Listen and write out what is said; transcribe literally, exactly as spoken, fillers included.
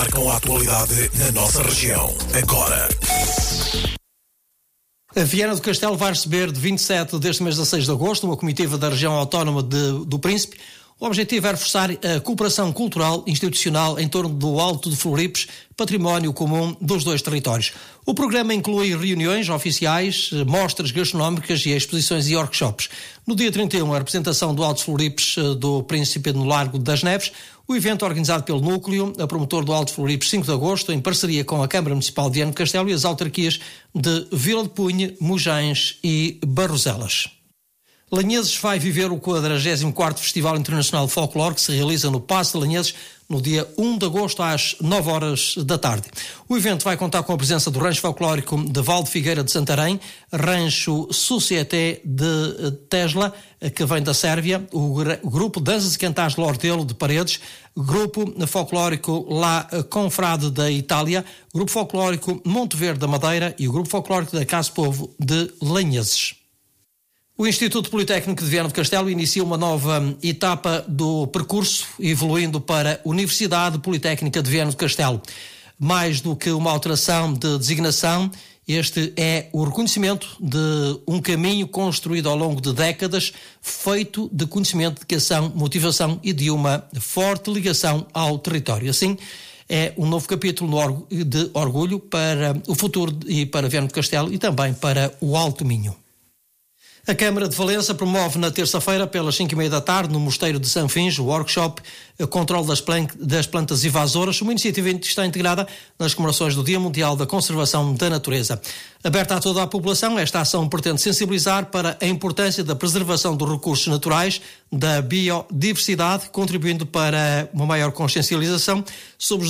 Com a atualidade na nossa região. Agora. A Viana do Castelo vai receber de vinte e sete deste mês a seis de agosto uma comitiva da região autónoma de, do Príncipe. O objetivo é reforçar a cooperação cultural institucional em torno do Alto de Floripes, património comum dos dois territórios. O programa inclui reuniões oficiais, mostras gastronómicas e exposições e workshops. No dia trinta e um, a representação do Alto de Floripes do Príncipe no Largo das Neves. O evento organizado pelo Núcleo, a promotor do Alto de Floripes cinco de agosto, em parceria com a Câmara Municipal de Viana do Castelo e as autarquias de Vila de Punha, Mugens e Barroselas. Lanheses vai viver o quadragésimo quarto Festival Internacional de Folclore, que se realiza no Paço de Lanheses no dia um de agosto às nove horas da tarde. O evento vai contar com a presença do Rancho Folclórico de Val de Figueira de Santarém, Rancho Société de Tesla, que vem da Sérvia, o Grupo Danças e Cantares de Lordelo de Paredes, Grupo Folclórico La Confrade da Itália, Grupo Folclórico Monte Verde da Madeira e o Grupo Folclórico da Casa Povo de Lanheses. O Instituto Politécnico de Viana do Castelo inicia uma nova etapa do percurso, evoluindo para a Universidade Politécnica de Viana do Castelo. Mais do que uma alteração de designação, este é o reconhecimento de um caminho construído ao longo de décadas, feito de conhecimento, dedicação, motivação e de uma forte ligação ao território. Assim, é um novo capítulo de orgulho para o futuro e para Viana do Castelo e também para o Alto Minho. A Câmara de Valença promove na terça-feira, pelas cinco e meia da tarde, no Mosteiro de Sanfins, o workshop Controle das, plan- das Plantas Invasoras, uma iniciativa que está integrada nas comemorações do Dia Mundial da Conservação da Natureza. Aberta a toda a população, esta ação pretende sensibilizar para a importância da preservação dos recursos naturais, da biodiversidade, contribuindo para uma maior consciencialização sobre os